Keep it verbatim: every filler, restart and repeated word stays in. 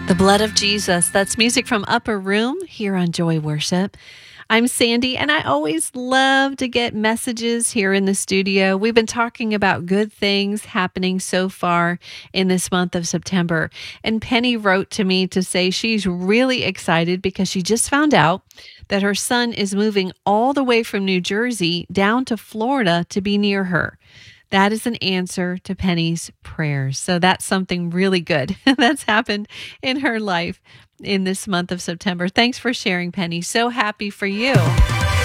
The blood of Jesus. That's music from Upper Room here on Joy Worship. I'm Sandy, and I always love to get messages here in the studio. We've been talking about good things happening so far in this month of September. And Penny wrote to me to say she's really excited because she just found out that her son is moving all the way from New Jersey down to Florida to be near her. That is an answer to Penny's prayers. So that's something really good that's happened in her life in this month of September. Thanks for sharing, Penny. So happy for you.